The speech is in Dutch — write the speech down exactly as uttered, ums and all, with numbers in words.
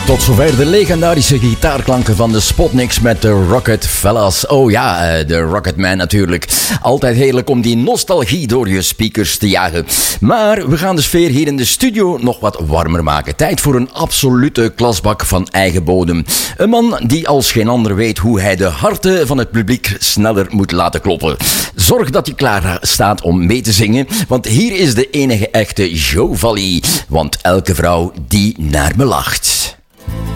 Tot zover de legendarische gitaarklanken van de Spotniks met de Rocket Fellas. Oh ja, de Rocketman natuurlijk. Altijd heerlijk om die nostalgie door je speakers te jagen. Maar we gaan de sfeer hier in de studio nog wat warmer maken. Tijd voor een absolute klasbak van eigen bodem. Een man die als geen ander weet hoe hij de harten van het publiek sneller moet laten kloppen. Zorg dat je klaar staat om mee te zingen, want hier is de enige echte Joe Valli. Want elke vrouw die naar me lacht.